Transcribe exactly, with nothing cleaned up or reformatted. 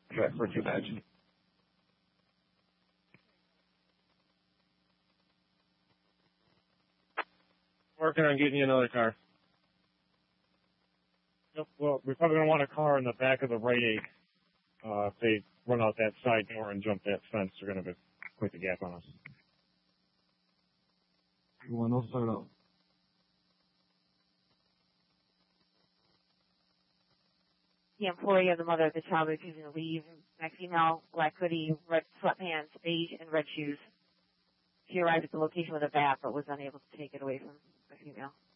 Track for two badge. Working on getting you another car. Yep, well, we're probably going to want a car in the back of the right eight. Uh, if they run out that side door and jump that fence, they're going to have quite the gap on us. Everyone else start out. The employee of the mother of the child refusing to leave. Black female, black hoodie, red sweatpants, beige, and red shoes. She arrived at the location with a bat, but was unable to take it away from the female.